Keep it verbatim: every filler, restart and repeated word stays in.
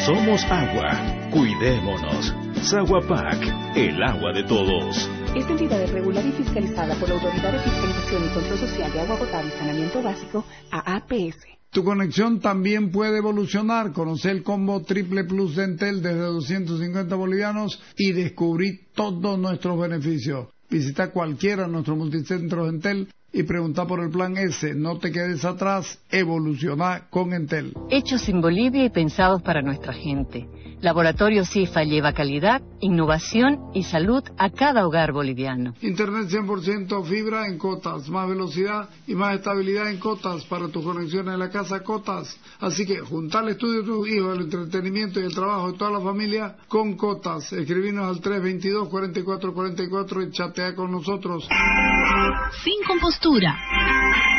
Somos agua. Cuidémonos. Saguapac, el agua de todos. Esta entidad es regulada y fiscalizada por la Autoridad de Fiscalización y Control Social de Agua Potable y Saneamiento Básico, A A P S. Tu conexión también puede evolucionar. Conoce el combo Triple Plus de Entel desde doscientos cincuenta bolivianos y descubrí todos nuestros beneficios. Visita cualquiera de nuestros multicentros Entel y pregunta por el plan S. No te quedes atrás, evoluciona con Entel. Hechos en Bolivia y pensados para nuestra gente. Laboratorio CIFA lleva calidad, innovación y salud a cada hogar boliviano. Internet cien por ciento fibra en Cotas, más velocidad y más estabilidad en Cotas para tus conexiones en la casa Cotas. Así que juntar el estudio de tus hijos, el entretenimiento y el trabajo de toda la familia con Cotas. Escribinos al tres veintidós, cuarenta y cuatro cuarenta y cuatro y chatea con nosotros. Sin compostura.